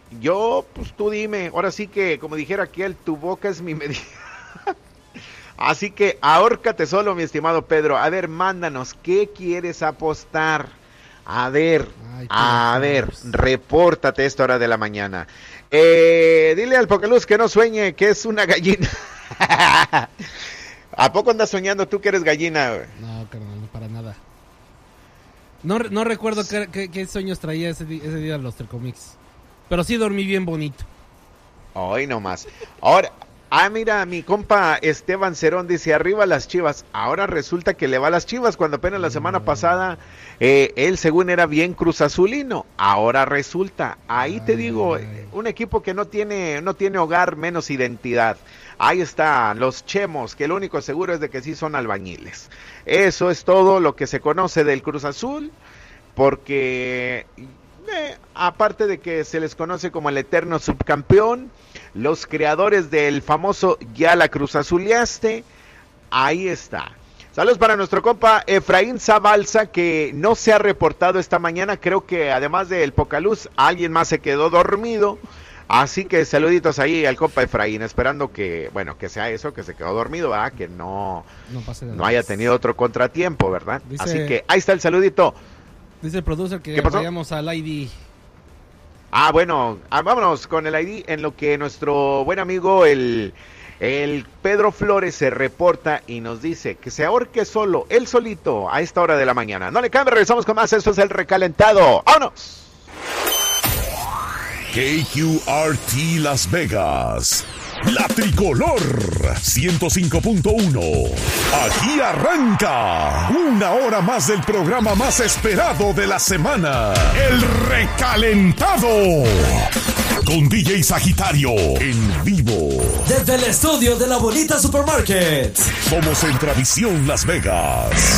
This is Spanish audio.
Yo, pues tú dime, ahora sí que, como dijera aquel, tu boca es mi medida. Así que ahórcate solo, mi estimado Pedro. A ver, mándanos, ¿qué quieres apostar? A ver, repórtate a esta hora de la mañana. Dile al Pocaluz que no sueñe, que es una gallina. ¿A poco andas soñando tú que eres gallina, güey? No, carnal, no para nada. No recuerdo qué sueños traía ese día los Telcomics. Pero sí dormí bien bonito. Hoy nomás. Ahora, mira, mi compa Esteban Cerón dice, arriba las Chivas. Ahora resulta que le va a las Chivas, cuando apenas la semana pasada él según era bien Cruz Azulino. Ahora resulta, ahí te digo, un equipo que no tiene hogar, menos identidad. Ahí está, los Chemos, que lo único seguro es de que sí son albañiles. Eso es todo lo que se conoce del Cruz Azul, porque aparte de que se les conoce como el eterno subcampeón, los creadores del famoso ya la Cruz Azuleaste, ahí está. Saludos para nuestro compa Efraín Zabalza, que no se ha reportado esta mañana. Creo que además del Pocaluz, alguien más se quedó dormido. Así que saluditos ahí al compa Efraín, esperando que, bueno, que sea eso, que se quedó dormido, ¿verdad? Que no haya tenido otro contratiempo, ¿verdad? Así que ahí está el saludito. Dice el producer que vayamos al ID. Bueno, vámonos con el ID en lo que nuestro buen amigo el Pedro Flores se reporta y nos dice que se ahorque solo, él solito, a esta hora de la mañana. No le cambie, regresamos con más, esto es El Recalentado. ¡Vámonos! KQRT Las Vegas, la tricolor 105.1. Aquí arranca una hora más del programa más esperado de la semana, El Recalentado, con DJ Sagitario en vivo. Desde el estudio de la Bonita Supermarket. Somos Centravisión Las Vegas.